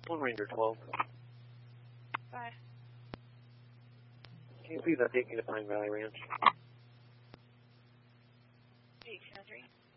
1 Ranger 12. Bye. Can you please update me to Pine Valley Ranch? 803.